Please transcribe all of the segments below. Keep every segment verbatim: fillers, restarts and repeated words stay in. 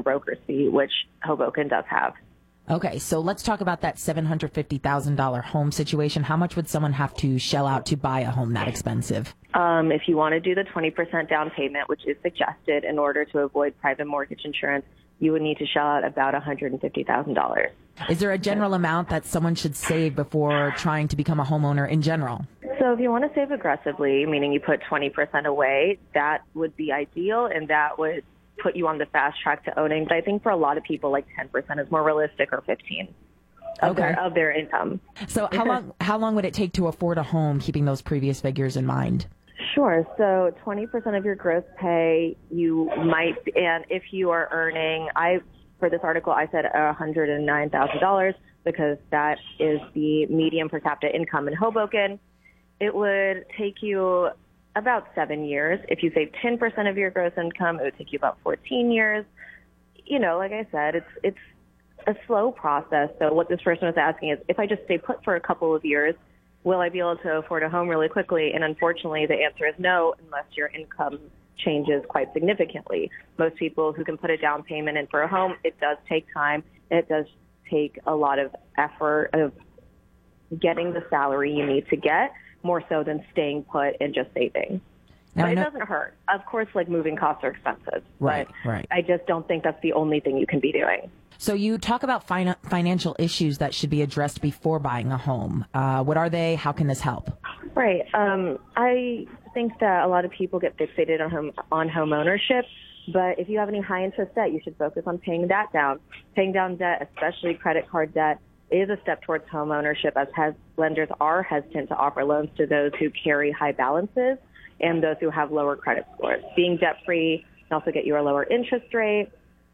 broker's fee, which Hoboken does have. Okay, so let's talk about that seven hundred fifty thousand dollars home situation. How much would someone have to shell out to buy a home that expensive? Um, if you want to do the twenty percent down payment, which is suggested in order to avoid private mortgage insurance, you would need to shell out about one hundred fifty thousand dollars. Is there a general amount that someone should save before trying to become a homeowner in general? So if you want to save aggressively, meaning you put twenty percent away, that would be ideal, and that would put you on the fast track to owning. But I think for a lot of people, like ten percent is more realistic, or fifteen of, okay. their, of their income. So how long how long would it take to afford a home, keeping those previous figures in mind? Sure. So twenty percent of your gross pay, you might, and if you are earning, I for this article, I said one hundred nine thousand dollars because that is the median per capita income in Hoboken. It would take you about seven years. If you save ten percent of your gross income, it would take you about fourteen years. You know, like I said, it's it's a slow process. So what this person was asking is, if I just stay put for a couple of years, will I be able to afford a home really quickly? And unfortunately, the answer is no, unless your income changes quite significantly. Most people who can put a down payment in for a home, it does take time. It does take a lot of effort of getting the salary you need to get, more so than staying put and just saving. Now, but it doesn't hurt. Of course, like, moving costs are expensive. Right, but right. I just don't think that's the only thing you can be doing. So you talk about fin- financial issues that should be addressed before buying a home. Uh, what are they? How can this help? Right. Um, I think that a lot of people get fixated on home on home ownership, but if you have any high interest debt, you should focus on paying that down. Paying down debt, especially credit card debt, is a step towards home ownership, as has, lenders are hesitant to offer loans to those who carry high balances and those who have lower credit scores. Being debt-free can also get you a lower interest rate.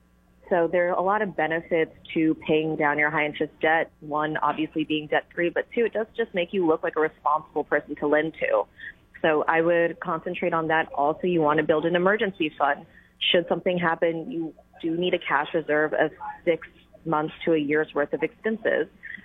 So there are a lot of benefits to paying down your high-interest debt. One, obviously being debt-free, but two, it does just make you look like a responsible person to lend to. So I would concentrate on that. Also, you want to build an emergency fund. Should something happen, you do need a cash reserve of six months to a year's worth of expenses.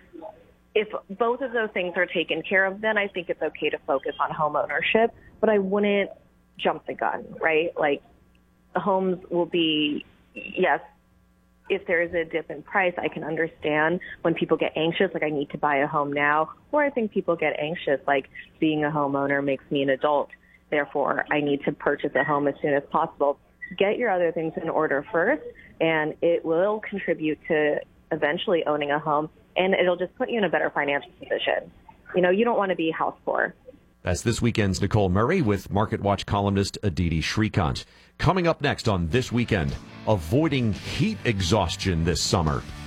If both of those things are taken care of, then I think it's okay to focus on home ownership, but I wouldn't jump the gun, right? Like, the homes will be, yes, if there is a dip in price, I can understand when people get anxious, like, I need to buy a home now, or I think people get anxious, like, being a homeowner makes me an adult, therefore I need to purchase a home as soon as possible. Get your other things in order first, and it will contribute to eventually owning a home, and it'll just put you in a better financial position. You know, you don't want to be house poor. That's this weekend's Nicole Murray with Market Watch columnist Aditi Shrikant. Coming up next on This Weekend, avoiding heat exhaustion this summer.